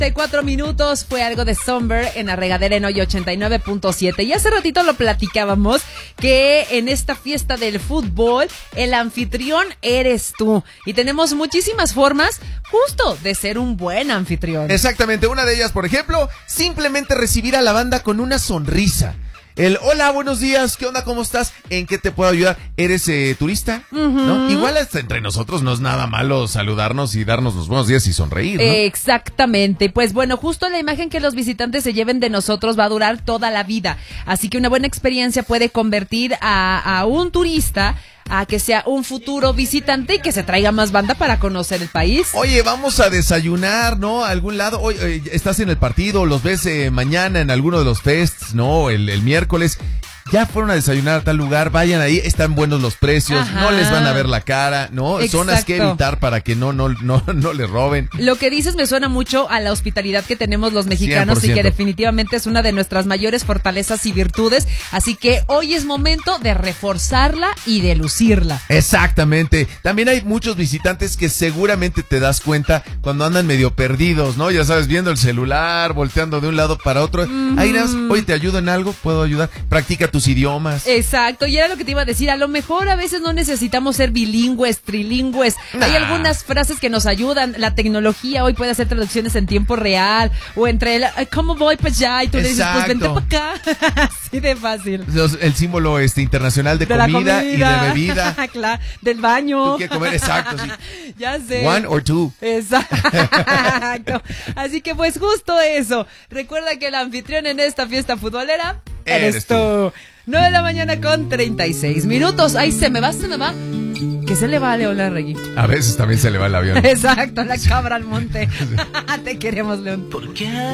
4 minutos fue algo de Somber en la regadera en hoy 89.7. Y hace ratito lo platicábamos que en esta fiesta del fútbol el anfitrión eres tú. Y tenemos muchísimas formas justo de ser un buen anfitrión. Exactamente, una de ellas, por ejemplo, simplemente recibir a la banda con una sonrisa. El hola, buenos días, ¿qué onda? ¿Cómo estás? ¿En qué te puedo ayudar? ¿Eres turista? ¿No? Igual hasta entre nosotros no es nada malo saludarnos y darnos los buenos días y sonreír, ¿no? Exactamente, pues bueno, justo la imagen que los visitantes se lleven de nosotros va a durar toda la vida, así que una buena experiencia puede convertir a un turista a que sea un futuro visitante y que se traiga más banda para conocer el país. Oye, vamos a desayunar, ¿no? A algún lado. Oye, estás en el partido, los ves mañana en alguno de los fests, ¿no? El miércoles. Ya fueron a desayunar a tal lugar, vayan ahí, están buenos los precios, Ajá. no les van a ver la cara, ¿no? Exacto. Zonas que evitar para que no les roben. Lo que dices me suena mucho a la hospitalidad que tenemos los mexicanos 100%. y que definitivamente es una de nuestras mayores fortalezas y virtudes, así que hoy es momento de reforzarla y de lucirla. Exactamente. También hay muchos visitantes que seguramente te das cuenta cuando andan medio perdidos, ¿no? Ya sabes, viendo el celular, volteando de un lado para otro. Ahí nada más, oye, ¿te ayudo en algo? ¿Puedo ayudar? Practica tus idiomas. Exacto, y era lo que te iba a decir, a lo mejor a veces no necesitamos ser bilingües, trilingües, hay algunas frases que nos ayudan, la tecnología hoy puede hacer traducciones en tiempo real, o entre el, ¿cómo voy para allá? Y tú le dices, pues vente para acá, así de fácil. El símbolo internacional de comida y de bebida. Claro, del baño. ¿Tú qué comer? Exacto, sí. Ya sé. 1 or 2. Exacto. Así que pues justo eso. Recuerda que el anfitrión en esta fiesta futbolera eres tú. 9 de la mañana con 36 minutos. Ay, se me va. ¿Qué se le va a León Larregui? A veces también se le va el avión. Exacto, la cabra al monte. Te queremos, León. ¿Por qué?